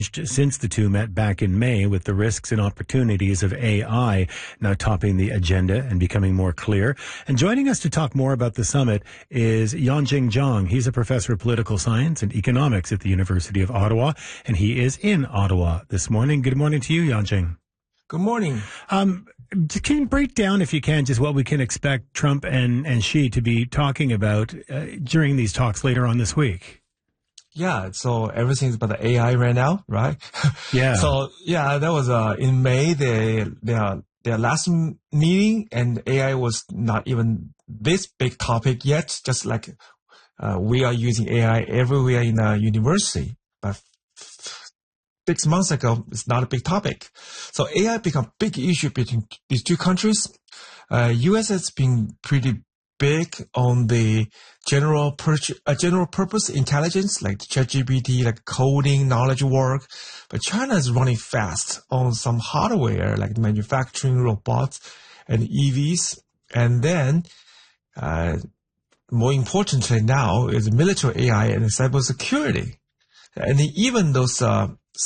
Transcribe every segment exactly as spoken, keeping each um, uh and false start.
since the two met back in May, with the risks and opportunities of A I now topping the agenda and becoming more clear. And joining us to talk more about the summit is Yanjing Zhang. He's a professor of political science and economics at the University of Ottawa, and he is in Ottawa this morning. Good morning to you, Yanjing. Good morning. Um, can you break down, if you can, just what we can expect Trump and, and Xi to be talking about uh, during these talks later on this week? Yeah, so everything's about the A I right now, right? Yeah. So yeah, that was uh in May they their their last meeting, and A I was not even this big topic yet. Just like uh, we are using A I everywhere in the university, but six months ago it's not a big topic. So A I become a big issue between these two countries. Uh, U S has been pretty big on the general pur- uh, general purpose intelligence, like ChatGPT, like coding, knowledge work. But China is running fast on some hardware, like manufacturing, robots, and E Vs. And then, uh, more importantly now is military A I and cybersecurity. And even those uh,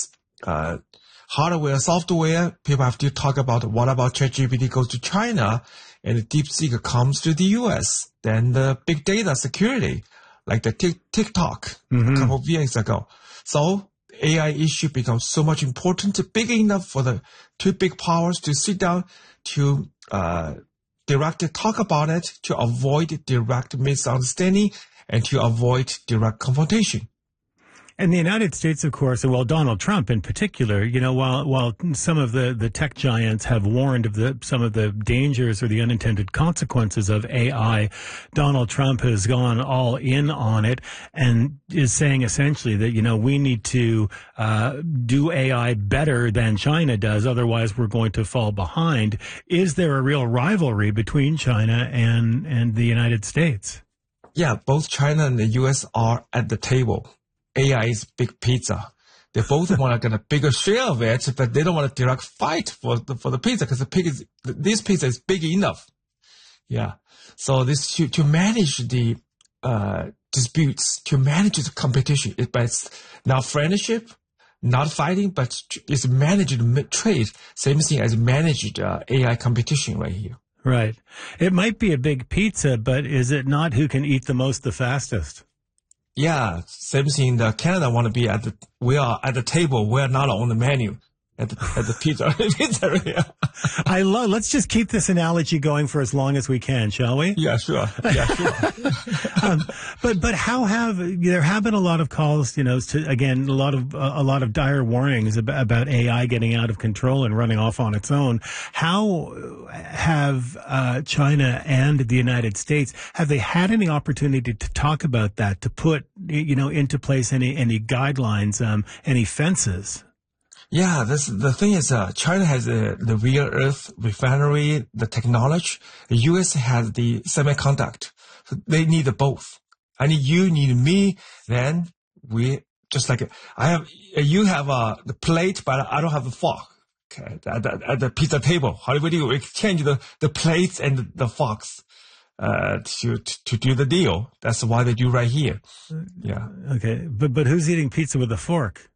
uh, hardware, software, people have to talk about what about ChatGPT goes to China and DeepSeek comes to the U S. Then the big data security, like the TikTok mm-hmm. a couple of years ago. So A I issue becomes so much important, big enough for the two big powers to sit down to uh, directly talk about it, to avoid direct misunderstanding and to avoid direct confrontation. And the United States, of course, and well, Donald Trump in particular, you know, while while some of the, the tech giants have warned of the some of the dangers or the unintended consequences of A I, Donald Trump has gone all in on it and is saying essentially that, you know, we need to uh, do A I better than China does, otherwise we're going to fall behind. Is there a real rivalry between China and, and the United States? Yeah, both China and the U S are at the table. A I is big pizza. They both want to get a bigger share of it, but they don't want a direct fight for the, for the pizza because the pig is, this pizza is big enough. Yeah. So this, to, to manage the, uh, disputes, to manage the competition, it, but it's not friendship, not fighting, but it's managed trade. Same thing as managed uh, A I competition right here. Right. It might be a big pizza, but is it not who can eat the most the fastest? Yeah, same thing. The Canada want to be at the, we are at the table. We are not on the menu at the, at the pizza, pizzeria. I love, let's just keep this analogy going for as long as we can, shall we? Yeah, sure. Yeah, sure. um, but, but how have, there have been a lot of calls, you know, to, again, a lot of, uh, a lot of dire warnings about, about A I getting out of control and running off on its own. How have, uh, China and the United States, have they had any opportunity to talk about that, to put, you know, into place any, any guidelines, um, any fences? Yeah, this, the thing is, uh, China has uh, the rare earth refinery, the technology. The U S has the semiconductor. So they need both. I need you, need me. Then we, just like, I have, you have uh, the plate, but I don't have a fork. Okay, at the, at the pizza table. How do we do? We exchange the, the plates and the forks. Uh, to, to do the deal. That's why they do right here. Yeah. Okay. But, but who's eating pizza with a fork?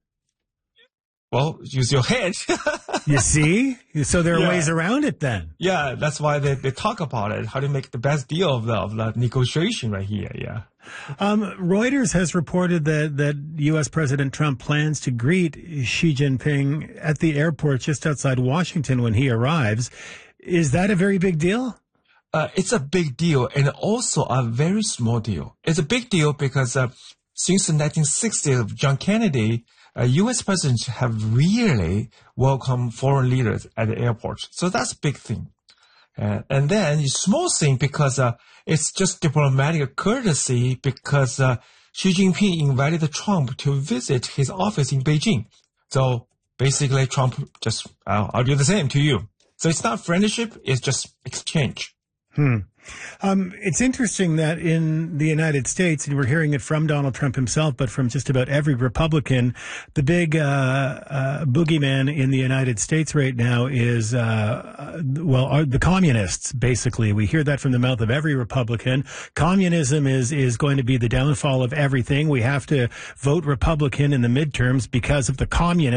Well, use your head. You see? So there are yeah. ways around it then. Yeah, that's why they, they talk about it, how to make the best deal of the, of the negotiation right here, yeah. Um, Reuters has reported that, that U S President Trump plans to greet Xi Jinping at the airport just outside Washington when he arrives. Is that a very big deal? Uh, it's a big deal and also a very small deal. It's a big deal because uh, since the nineteen sixties of John Kennedy, Uh, U S presidents have really welcomed foreign leaders at the airport. So that's a big thing. Uh, and then it's small thing because uh, it's just diplomatic courtesy because uh, Xi Jinping invited Trump to visit his office in Beijing. So basically Trump just, I'll, I'll do the same to you. So it's not friendship, it's just exchange. Hmm. Um, it's interesting that in the United States, and we're hearing it from Donald Trump himself, but from just about every Republican, the big uh, uh, boogeyman in the United States right now is, uh, well, are the communists, basically. We hear that from the mouth of every Republican. Communism is, is going to be the downfall of everything. We have to vote Republican in the midterms because of the communists.